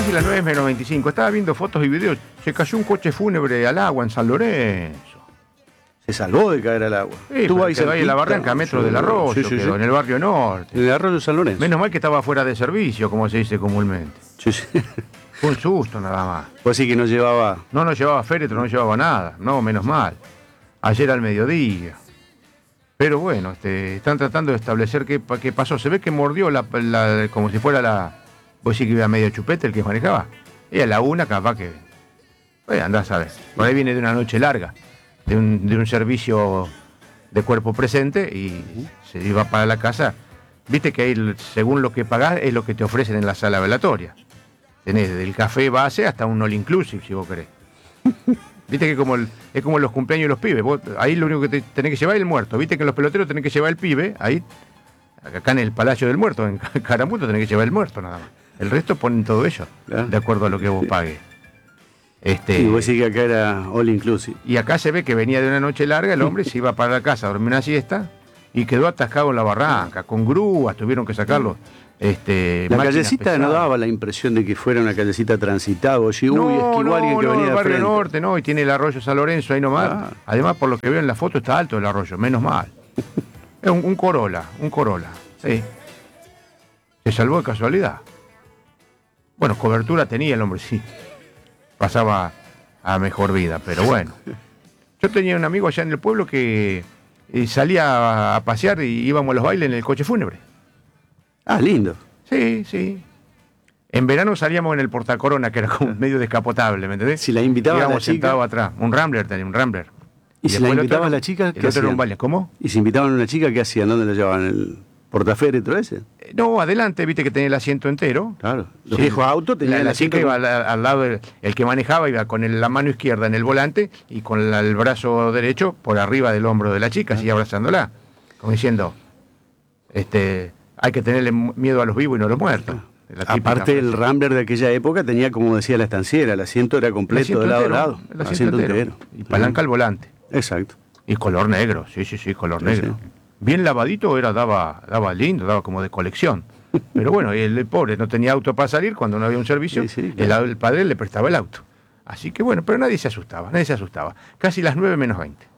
casi las 9 menos 25. Estaba viendo fotos y videos. Se cayó un coche fúnebre al agua en San Lorenzo. Se salvó de caer al agua. Sí, Estuvo ahí quedó ahí en la barranca, a metros del arroyo, quedó en el barrio norte. En el arroyo San Lorenzo. Menos mal que estaba fuera de servicio, como se dice comúnmente. Sí, sí. Fue un susto nada más. Pues sí que no llevaba... No nos llevaba féretro, no llevaba nada. No, menos mal. Ayer al mediodía. Pero bueno, están tratando de establecer qué pasó. Se ve que mordió como si fuera la... Vos sí que iba medio chupete el que manejaba. Y a la una capaz que... andás a ver. Por ahí viene de una noche larga. De un servicio de cuerpo presente y se iba para la casa. Viste que ahí, según lo que pagás, es lo que te ofrecen en la sala velatoria. Tenés desde el café base hasta un all inclusive, si vos querés. Viste que es como los cumpleaños de los pibes. Vos, ahí lo único que tenés que llevar es el muerto. Viste que en los peloteros tenés que llevar el pibe. Ahí, acá en el Palacio del Muerto, en Caramuto, tenés que llevar el muerto nada más. El resto ponen todo ello, de acuerdo a lo que vos pagues. Y vos decís que acá era all inclusive. Y acá se ve que venía de una noche larga, el hombre se iba para la casa a dormir una siesta y quedó atascado en la barranca, con grúas, tuvieron que sacarlo. La callecita pesadas. No daba la impresión de que fuera una callecita transitada, o si esquivó a alguien que venía el de barrio frente. norte, no, y tiene el arroyo San Lorenzo ahí nomás. Además, por lo que veo en la foto, está alto el arroyo, menos mal. Es un Corolla, sí. Se salvó de casualidad. Bueno, cobertura tenía el hombre, sí. Pasaba a mejor vida, pero bueno. Yo tenía un amigo allá en el pueblo que salía a pasear y íbamos a los bailes en el coche fúnebre. Ah, lindo. Sí, sí. En verano salíamos en el portacorona, que era como medio descapotable, ¿me entendés? Si la invitaba íbamos a la chica... sentados atrás. Un Rambler tenía, un Rambler. ¿Y si la invitaba a la chica, qué hacían? Un baile. ¿Cómo? ¿Y si invitaban a una chica, qué hacían? ¿Dónde la llevaban? ¿El portaféretro ese? No, adelante, viste que tenía el asiento entero. Claro. Los viejos autos tenían la chica iba al lado, el que manejaba iba con la mano izquierda en el volante y con el brazo derecho por arriba del hombro de la chica, así abrazándola. Como diciendo, hay que tenerle miedo a los vivos y no a los muertos. Aparte, el Rambler de aquella época tenía, como decía la estanciera, el asiento era completo de lado a lado. El asiento entero. Y palanca al volante. Exacto. Y color negro, sí, color negro. Sí. Bien lavadito daba lindo, daba como de colección. Pero bueno, el pobre no tenía auto para salir cuando no había un servicio. Sí, claro. El padre le prestaba el auto. Así que bueno, pero nadie se asustaba. Casi las 9 menos 20.